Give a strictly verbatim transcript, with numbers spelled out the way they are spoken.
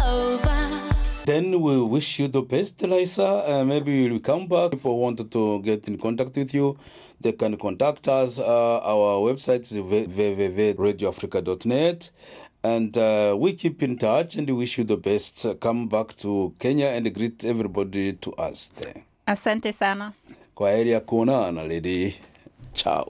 over. Then we wish you the best, Liza. Uh, maybe you'll come back. People wanted to get in contact with you, they can contact us. Uh, our website is w w w dot radio africa dot net. And uh, we keep in touch and wish you the best. Uh, come back to Kenya and greet everybody to us there. Asante sana. Kwa heri ya kuonana, lady. Ciao.